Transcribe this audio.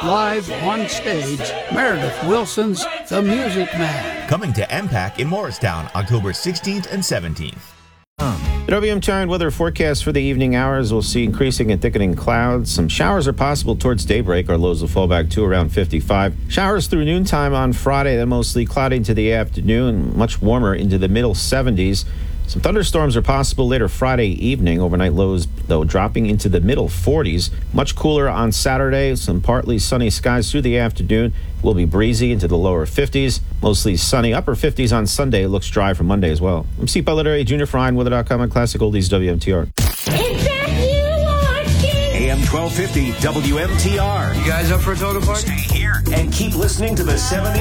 live on stage, Meredith Wilson's The Music Man. Coming to MPAC in Morristown, October 16th and 17th. The WMTR weather forecast for the evening hours will see increasing and thickening clouds. Some showers are possible towards daybreak. Our lows will fall back to around 55. Showers through noontime on Friday, then mostly cloudy into the afternoon, much warmer into the middle 70s. Some thunderstorms are possible later Friday evening. Overnight lows, though, dropping into the middle 40s. Much cooler on Saturday. Some partly sunny skies through the afternoon. Will be breezy into the lower 50s. Mostly sunny upper 50s on Sunday. It looks dry for Monday as well. I'm Steve Bellary, Junior for weather.com and Classic Oldies WMTR. AM 1250 WMTR. You guys up for a toga party? Stay here and keep listening to the 70s.